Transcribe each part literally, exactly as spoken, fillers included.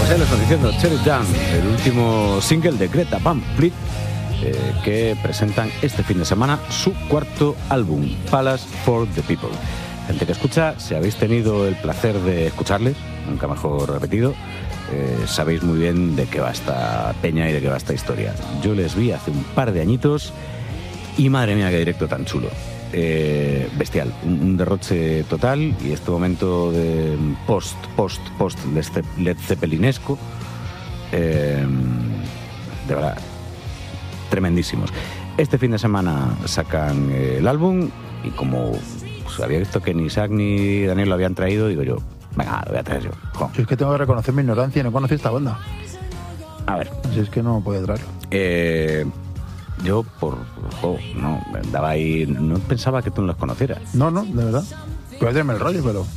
Pues ya lo están diciendo, Shut It Down, el último single de Greta Van Fleet, eh, que presentan este fin de semana su cuarto álbum, Palace for the People. Gente que escucha, si habéis tenido el placer de escucharles, nunca mejor repetido, eh, sabéis muy bien de qué va esta peña y de qué va esta historia. Yo les vi hace un par de añitos y madre mía, qué directo tan chulo. Eh, bestial, un, un derroche total, y este momento de post, post, post Led Zeppelinesco, eh, de verdad, tremendísimos. Este fin de semana sacan eh, el álbum, y como pues, había visto que ni Isaac ni Daniel lo habían traído, digo yo, venga, lo voy a traer yo. Jo. Si es que tengo que reconocer mi ignorancia y no conocí esta banda. A ver. Si es que no puedo traerlo. Eh... Yo, por oh, no, andaba ahí, no pensaba que tú no los conocieras. No, no, de verdad. Cuéntame el rollo, pero...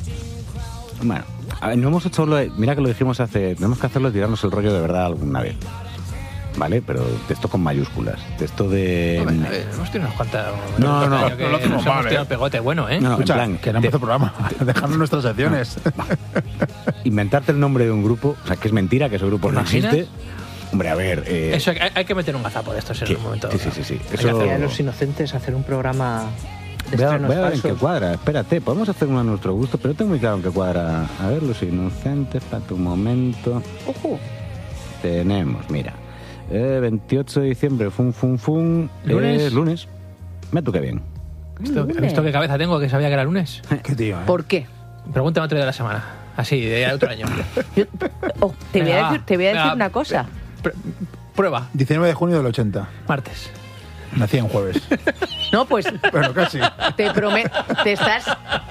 Bueno, a ver, no hemos hecho lo de, mira que lo dijimos hace, tenemos que hacerlo y tirarnos el rollo de verdad alguna vez. ¿Vale? Pero de esto con mayúsculas. De esto de... Hombre, a ver, hemos tenido unas cuantas... No, no, no. Que no lo hacemos nos mal, hemos tirado ¿eh? el pegote bueno, ¿eh? No, Escucha, en plan, que no empezó el programa. Dejadnos nuestras secciones. No. Inventarte el nombre de un grupo, o sea, que es mentira que ese grupo no existe. Hombre, a ver... Eh, Eso, hay, hay que meter un gazapo de estos en sí, un momento. sí, sí, sí, sí. Eso... Eso... Hay que hacer a los inocentes hacer un programa de Voy a, estrenos voy a ver en falsos. qué cuadra, espérate, podemos hacer uno a nuestro gusto, pero no tengo muy claro en qué cuadra. A ver, los inocentes, para tu momento. Ojo. Tenemos, mira, eh, veintiocho de diciembre, fun, fun, fun. ¿Lunes? Eh, lunes. Me toque bien. ¿Visto, Lunes. ¿Visto qué cabeza tengo que sabía que era lunes? Qué tío, ¿eh? ¿Por qué? Pregúntame otro día de la semana. Así, de otro año. Yo- oh, te, voy Venga, a decir, te voy a decir venga, una cosa. Pr- Prueba, diecinueve de junio del ochenta. martes. Nací en jueves. No, pues Pero casi. te prometo, te estás,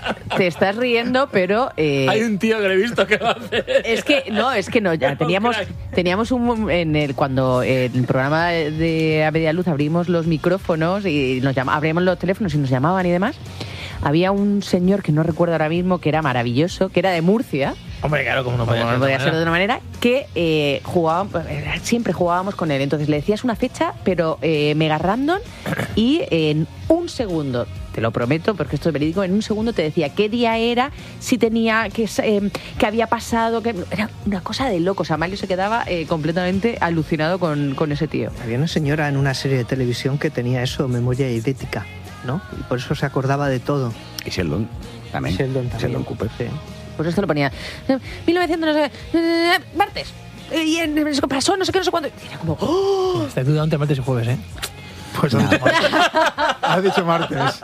te estás riendo, pero eh, Hay un tío que lo he visto que lo hace. es que no, es que no. Ya No, teníamos, crack. teníamos un en el cuando en el programa de A Media Luz abrimos los micrófonos y nos llama, abrimos los teléfonos y nos llamaban y demás. Había un señor que no recuerdo ahora mismo, que era maravilloso, que era de Murcia. Hombre, claro, como no Como podía, no ser, podía de ser de otra otra manera, que eh, jugábamos, siempre jugábamos con él. Entonces le decías una fecha, pero eh, mega random, y en un segundo, te lo prometo, porque esto es verídico, en un segundo te decía qué día era, si tenía, que eh, que había pasado, que era una cosa de locos. Amalio se quedaba eh, completamente alucinado con, con ese tío. Había una señora en una serie de televisión que tenía eso, memoria idética, ¿no? Y por eso se acordaba de todo. Y Sheldon también. Sheldon también. Sheldon Cooper. Sí. Pues esto lo ponía mil novecientos, no sé, eh, martes. eh, Y en, pasó no sé qué, no sé cuándo. Y era como, ¡oh! manera. Estoy dudando entre martes y jueves, ¿eh? Pues has dicho martes. Has dicho martes.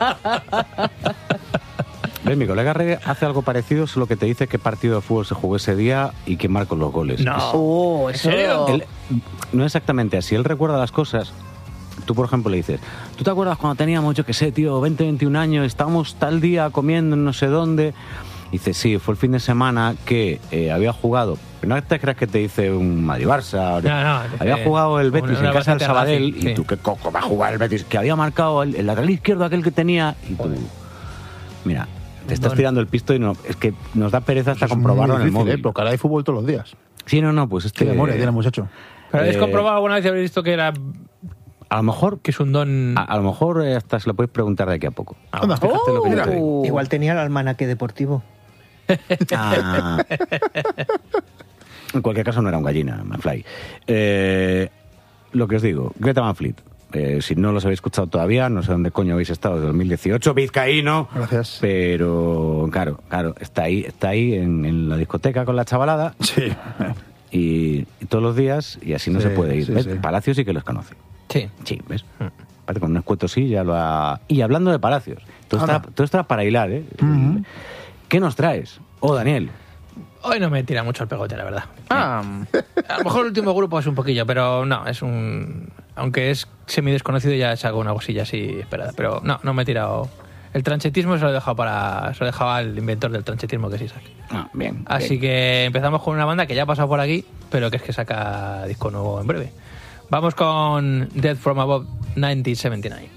¿Ves? Mi colega Reggae hace algo parecido, solo que te dice qué partido de fútbol se jugó ese día y quién marcó los goles. No. Oh, ¿En eso. serio? Él, no exactamente así, él recuerda las cosas. Tú, por ejemplo, le dices, ¿tú te acuerdas cuando teníamos, yo qué sé, tío, veinte, veintiún años, estábamos tal día comiendo en no sé dónde? Dice, sí, fue el fin de semana que eh, había jugado, pero no te creas que te dice un Madrid-Barça, No, no, había eh, jugado el Betis una- una en casa del bastante Sabadell, Racing, y sí. tú, ¿qué coco va a jugar el Betis? Que había marcado el, el lateral izquierdo aquel que tenía, y tú, mira, te estás Don. tirando el pisto y no, es que nos da pereza hasta Eso es comprobarlo muy en el difícil, móvil. ¿eh? Pero cara de fútbol todos los días. Sí, no, no, pues es Qué que... memoria tiene el muchacho. ¿Pero habéis Eh, comprobado alguna vez y habéis visto que era A lo mejor, que es un don? a, a lo mejor eh, hasta se lo podéis preguntar de aquí a poco. Anda. Fíjate lo que yo mira. te digo. Igual tenía el almanaque deportivo. Ah. En cualquier caso no era un gallina, Manfly. Eh, lo que os digo, Greta Van Fleet. Eh, si no los habéis escuchado todavía, no sé dónde coño habéis estado desde dos mil dieciocho, vizcaíno. Gracias. Pero claro, claro, está ahí, está ahí en, en la discoteca con la chavalada Sí. y, y todos los días, y así no Sí, se puede ir. sí, ¿Ves? sí. Palacios sí que los conoce. Sí. Sí, ¿ves? Aparte con un escueto sí ya lo ha... Y hablando de Palacios, todo está, Anda. todo está para hilar, ¿eh? Ujú. ¿Qué nos traes? Oh, Daniel. Hoy no me tira mucho el pegote, la verdad. Ah, A lo mejor el último grupo es un poquillo, pero no, es un... Aunque es semi-desconocido, ya es algo, una cosilla así esperada. Pero no, no me he tirado... El tranchetismo se lo he dejado para... Se lo he dejado al inventor del tranchetismo, que es Isaac. Ah, bien. Así bien. que empezamos con una banda que ya ha pasado por aquí, pero que es que saca disco nuevo en breve. Vamos con Death from Above mil novecientos setenta y nueve.